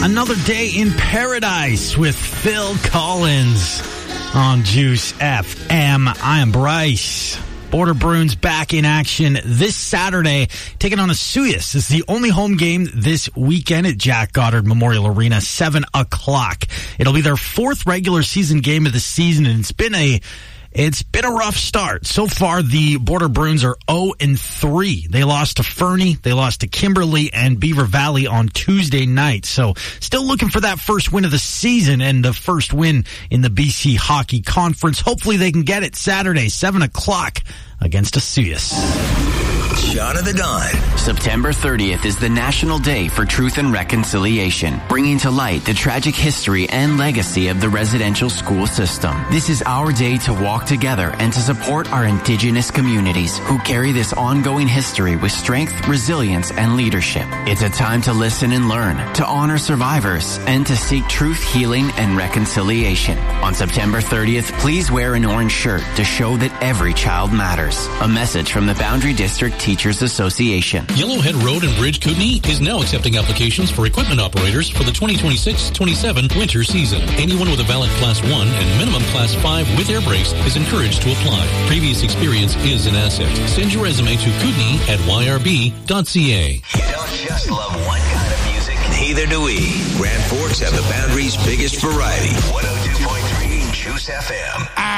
Another Day in Paradise with Phil Collins on Juice FM. I am Bryce. Border Bruins back in action this Saturday, taking on Asunción. It's the only home game this weekend at Jack Goddard Memorial Arena, 7 o'clock. It'll be their fourth regular season game of the season, and it's been a rough start. So far, the Border Bruins are 0-3. They lost to Fernie, they lost to Kimberly and Beaver Valley on Tuesday night. So still looking for that first win of the season and the first win in the BC Hockey Conference. Hopefully they can get it Saturday, 7 o'clock against Asunción. Shot of the Dawn. September 30th is the National Day for Truth and Reconciliation, bringing to light the tragic history and legacy of the residential school system. This is our day to walk together and to support our Indigenous communities who carry this ongoing history with strength, resilience, and leadership. It's a time to listen and learn, to honor survivors, and to seek truth, healing, and reconciliation. On September 30th, please wear an orange shirt to show that every child matters. A message from the Boundary District Teachers Association. Yellowhead Road and Bridge Kootenai is now accepting applications for equipment operators for the 2026-27 winter season. Anyone with a valid Class 1 and minimum Class 5 with air brakes is encouraged to apply. Previous experience is an asset. Send your resume to kootenai@yrb.ca. You don't just love one kind of music. Neither do we. Grand Forks have the Boundary's biggest variety. 102.3 Juice FM.